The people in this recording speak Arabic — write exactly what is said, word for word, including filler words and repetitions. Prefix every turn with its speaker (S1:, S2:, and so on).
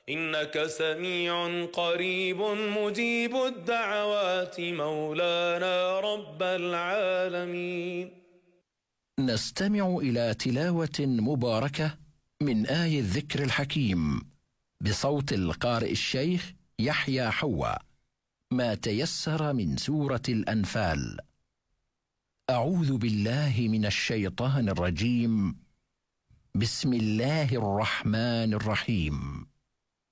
S1: إنك سميع قريب مجيب الدعوات مولانا رب العالمين.
S2: نستمع إلى تلاوة مباركة من آي الذكر الحكيم بصوت القارئ الشيخ يحيى حواء، ما تيسر من سورة الأنفال. أعوذ بالله من الشيطان الرجيم. بسم الله الرحمن الرحيم.